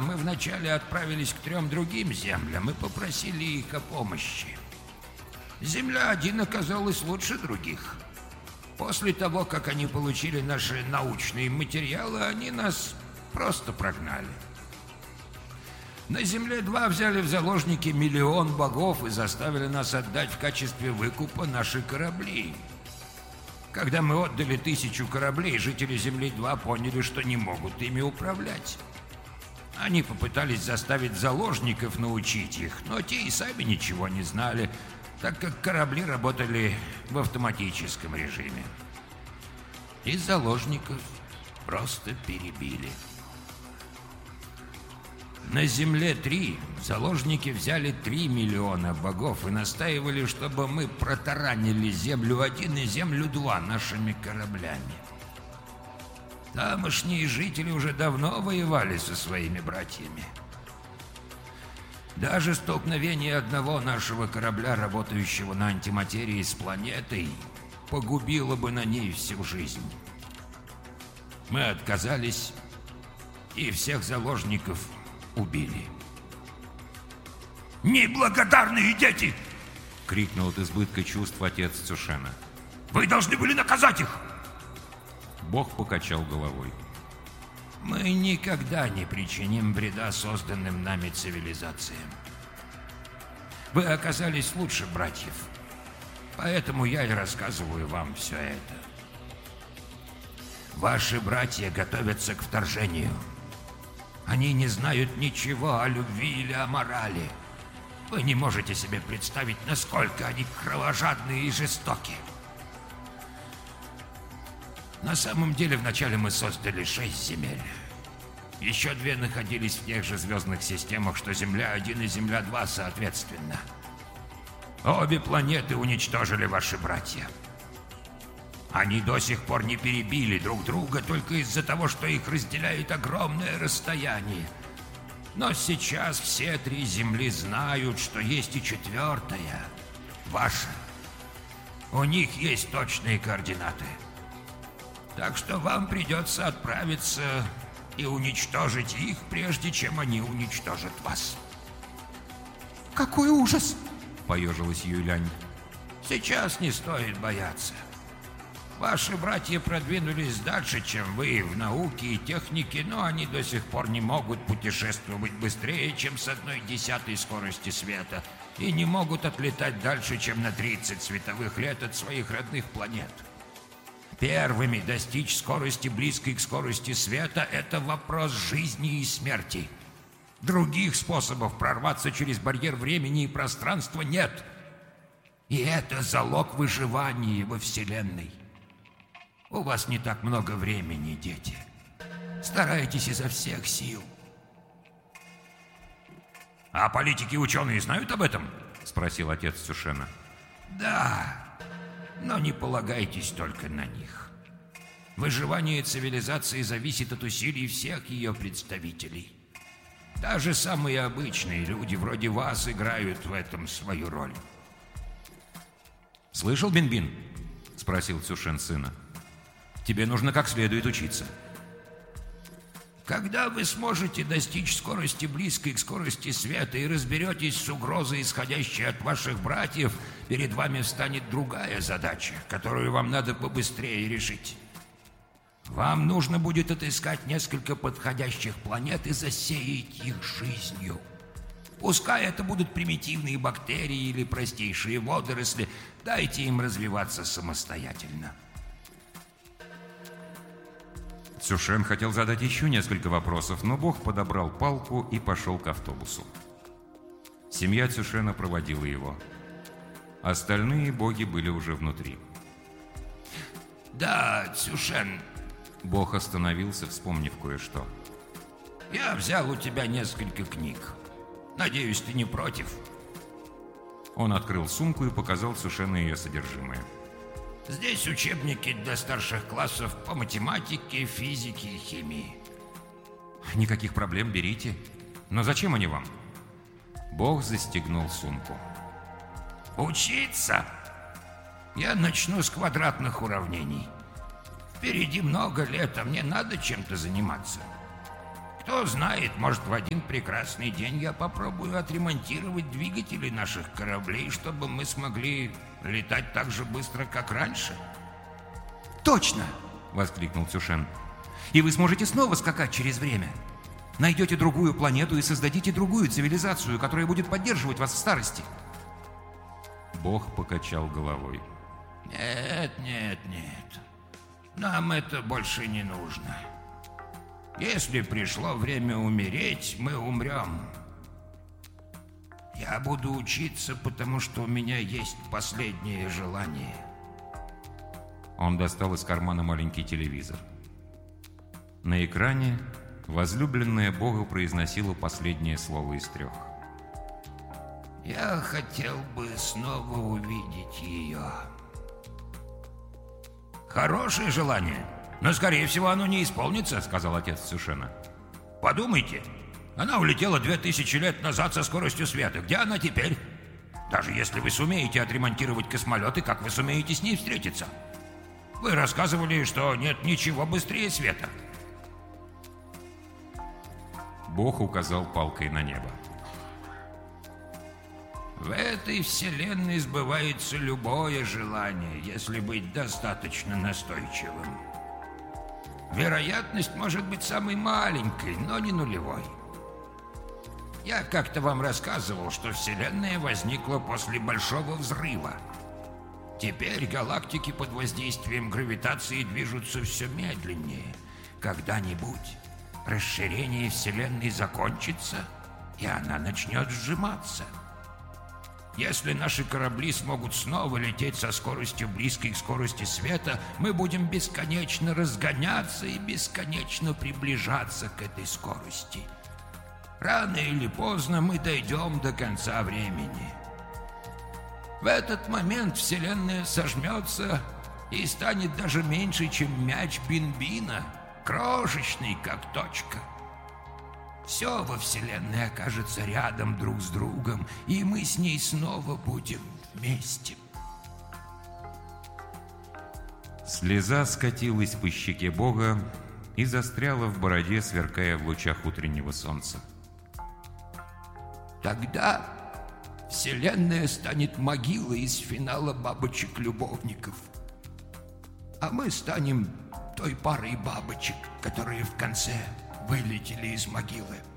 мы вначале отправились к 3 другим землям и попросили их о помощи. Земля-1 оказалась лучше других. После того, как они получили наши научные материалы, они нас просто прогнали. На Земле-2 взяли в заложники 1 миллион богов и заставили нас отдать в качестве выкупа наши корабли. Когда мы отдали 1000 кораблей, жители Земли-2 поняли, что не могут ими управлять. Они попытались заставить заложников научить их, но те и сами ничего не знали, так как корабли работали в автоматическом режиме. И заложников просто перебили. На Земле-3 заложники взяли 3 миллиона богов и настаивали, чтобы мы протаранили Землю-1 и Землю-2 нашими кораблями. Тамошние жители уже давно воевали со своими братьями. Даже столкновение одного нашего корабля, работающего на антиматерии, с планетой, погубило бы на ней всю жизнь. Мы отказались, и всех заложников убили. «Неблагодарные дети!» — крикнул от избытка чувств отец Цюшена. «Вы должны были наказать их!» Бог покачал головой. Мы никогда не причиним вреда созданным нами цивилизациям. Вы оказались лучше братьев, поэтому я и рассказываю вам все это. Ваши братья готовятся к вторжению. Они не знают ничего о любви или о морали. Вы не можете себе представить, насколько они кровожадные и жестоки. На самом деле, вначале мы создали 6 земель. Еще 2 находились в тех же звездных системах, что Земля-1 и Земля-2 соответственно. Обе планеты уничтожили ваши братья. Они до сих пор не перебили друг друга только из-за того, что их разделяет огромное расстояние. Но сейчас все 3 земли знают, что есть и 4-я, ваша. У них есть точные координаты. Так что вам придется отправиться и уничтожить их, прежде чем они уничтожат вас. «Какой ужас!» — поежилась Юйлянь. Сейчас не стоит бояться. Ваши братья продвинулись дальше, чем вы в науке и технике, но они до сих пор не могут путешествовать быстрее, чем с 1/10 скорости света, и не могут отлетать дальше, чем на 30 световых лет от своих родных планет. Первыми достичь скорости, близкой к скорости света, это вопрос жизни и смерти. Других способов прорваться через барьер времени и пространства нет. И это залог выживания во Вселенной. У вас не так много времени, дети. Старайтесь изо всех сил. «А политики и ученые знают об этом?» — спросил отец Цюшена. Да, но не полагайтесь только на них. Выживание цивилизации зависит от усилий всех ее представителей. Даже самые обычные люди вроде вас играют в этом свою роль. «Слышал, Бинбин?» — спросил Цюшен сына. «Тебе нужно как следует учиться». Когда вы сможете достичь скорости, близкой к скорости света, и разберетесь с угрозой, исходящей от ваших братьев, перед вами встанет другая задача, которую вам надо побыстрее решить. Вам нужно будет отыскать несколько подходящих планет и засеять их жизнью. Пускай это будут примитивные бактерии или простейшие водоросли, дайте им развиваться самостоятельно. Цюшен хотел задать еще несколько вопросов, но Бог подобрал палку и пошел к автобусу. Семья Цюшена проводила его. Остальные боги были уже внутри. Да, Цюшен, Бог остановился, вспомнив кое-что. я взял у тебя несколько книг. Надеюсь, ты не против? Он открыл сумку и показал Цюшену ее содержимое. Здесь учебники для старших классов по математике, физике и химии. Никаких проблем, берите. Но зачем они вам? Бог застегнул сумку. Учиться? Я начну с квадратных уравнений. Впереди много лет, а мне надо чем-то заниматься. Кто знает, может, в один прекрасный день я попробую отремонтировать двигатели наших кораблей, чтобы мы смогли летать так же быстро, как раньше. «Точно!» — воскликнул Цюшен. «И вы сможете снова скакать через время. Найдете другую планету и создадите другую цивилизацию, которая будет поддерживать вас в старости». Бог покачал головой. Нет. Нам это больше не нужно. Если пришло время умереть, мы умрем. Я буду учиться, потому что у меня есть последнее желание. Он достал из кармана маленький телевизор. На экране возлюбленная Бога произносила последнее слово из 3. Я хотел бы снова увидеть ее. Хорошее желание, но, скорее всего, оно не исполнится, сказал отец Цюшена. Подумайте, она улетела 2000 лет назад со скоростью света. Где она теперь? Даже если вы сумеете отремонтировать космолеты, как вы сумеете с ней встретиться? Вы рассказывали, что нет ничего быстрее света. Бог указал палкой на небо. В этой вселенной сбывается любое желание, если быть достаточно настойчивым. Вероятность может быть самой маленькой, но не нулевой. Я как-то вам рассказывал, что Вселенная возникла после Большого взрыва. Теперь галактики под воздействием гравитации движутся все медленнее. Когда-нибудь расширение Вселенной закончится, и она начнет сжиматься. Если наши корабли смогут снова лететь со скоростью, близкой к скорости света, мы будем бесконечно разгоняться и бесконечно приближаться к этой скорости. Рано или поздно мы дойдем до конца времени. В этот момент Вселенная сожмется и станет даже меньше, чем мяч Бин-Бина, крошечный, как точка. Все во Вселенной окажется рядом друг с другом, и мы с ней снова будем вместе. Слеза скатилась по щеке Бога и застряла в бороде, сверкая в лучах утреннего солнца. Тогда Вселенная станет могилой из финала бабочек-любовников. А мы станем той парой бабочек, которые в конце вылетели из могилы.